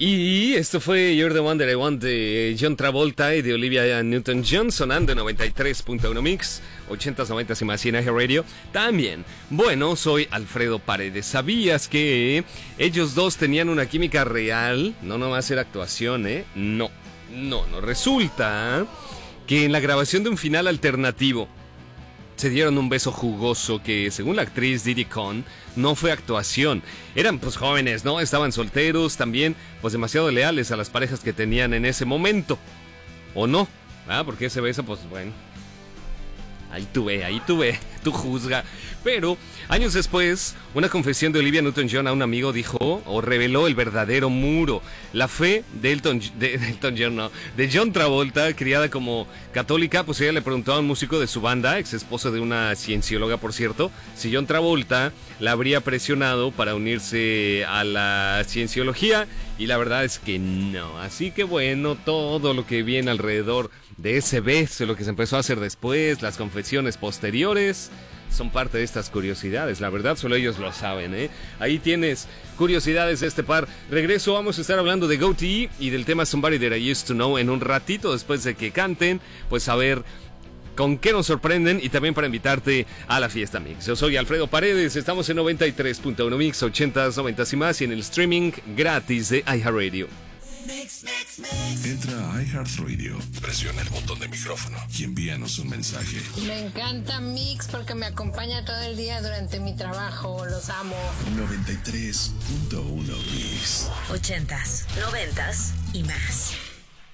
Y esto fue You're the One That I Want de John Travolta y de Olivia Newton-John, sonando en 93.1 Mix, 80s, 90s y más en iHeart Radio. También, bueno, soy Alfredo Paredes. ¿Sabías que ellos dos tenían una química real? No nomás era actuación, ¿eh? No. Resulta que en la grabación de un final alternativo se dieron un beso jugoso que, según la actriz Diddy Conn, no fue actuación. Eran pues jóvenes, ¿no? Estaban solteros, también pues demasiado leales a las parejas que tenían en ese momento. ¿O no? Porque ese beso, pues bueno, ahí tú ve, tú juzga. Pero años después, una confesión de Olivia Newton-John a un amigo dijo o reveló el verdadero muro. La fe de John Travolta, criada como católica, pues ella le preguntó a un músico de su banda, ex esposo de una ciencióloga, por cierto, si John Travolta la habría presionado para unirse a la cienciología, y la verdad es que no. Así que bueno, todo lo que viene alrededor de ese beso, lo que se empezó a hacer después, las confesiones posteriores, son parte de estas curiosidades. La verdad, solo ellos lo saben, ¿eh? Ahí tienes curiosidades de este par. Regreso, vamos a estar hablando de Goatee y del tema Somebody That I Used to Know en un ratito después de que canten, pues a ver con qué nos sorprenden, y también para invitarte a la fiesta Mix. Yo soy Alfredo Paredes, estamos en 93.1 Mix, 80s, 90s y más, y en el streaming gratis de iHeartRadio. Entra a iHeartRadio, presiona el botón de micrófono y envíanos un mensaje. Me encanta Mix porque me acompaña todo el día durante mi trabajo. Los amo. 93.1 Mix. 80s, 90s y más.